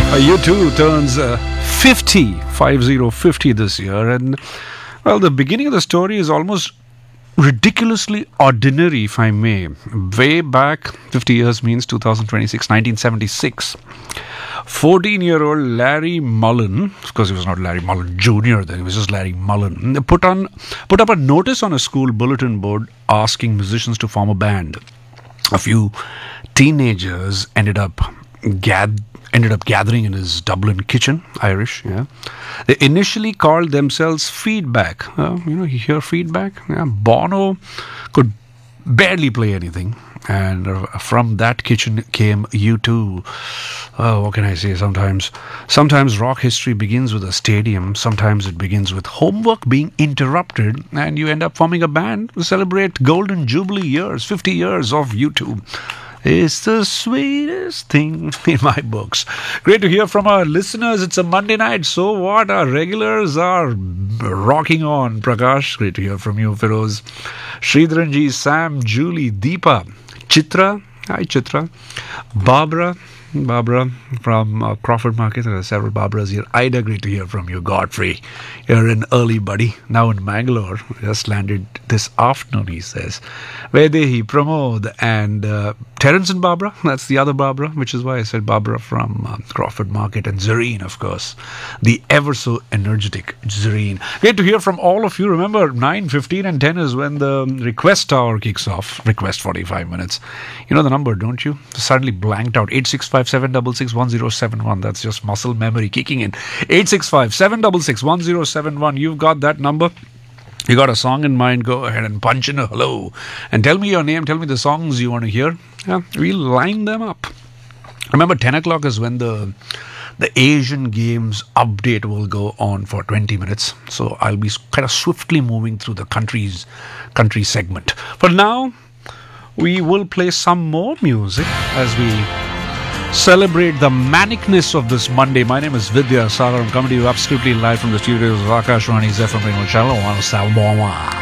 U2 turns 50 this year, and well, the beginning of the story is almost ridiculously ordinary, if I may. Way back, 50 years means 2026, 1976. 14-year-old Larry Mullen, of course he was not Larry Mullen Jr. then, he was just Larry Mullen, put up a notice on a school bulletin board asking musicians to form a band. A few teenagers ended up gathering in his Dublin kitchen, Irish, yeah. They initially called themselves Feedback. You hear Feedback? Yeah. Bono could barely play anything. And from that kitchen came U2. Oh, what can I say? Sometimes rock history begins with a stadium. Sometimes it begins with homework being interrupted, and you end up forming a band to celebrate Golden Jubilee years, 50 years of U2. It's the sweetest thing in my books. Great to hear from our listeners. It's a Monday night, so what? Our regulars are rocking on. Prakash, great to hear from you. Feroz, Sridharanji, Sam, Julie, Deepa, Chitra. Hi, Chitra. Barbara from Crawford Market. There are several Barbaras here. Ida, great to hear from you. Godfrey, you're an early buddy. Now in Mangalore. Just landed this afternoon, he says. Vedehi, Pramod, and Terence and Barbara. That's the other Barbara, which is why I said Barbara from Crawford Market. And Zareen, of course. The ever so energetic Zareen. Great to hear from all of you. Remember, 9, 15 and 10 is when the request hour kicks off. Request 45 minutes. You know the number, don't you? Suddenly blanked out. 865-766-1071. That's just muscle memory kicking in. 865-766-1071. You've got that number. You got a song in mind, go ahead and punch in a hello. And tell me your name, tell me the songs you want to hear. Yeah, we'll line them up. Remember, 10 o'clock is when the Asian Games update will go on for 20 minutes. So I'll be kind of swiftly moving through the country segment. For now, we will play some more music as we celebrate the manicness of this Monday. My name is Vidya Sagar. I'm coming to you absolutely live from the studios of Akashwani's FM Radio Channel 107.1.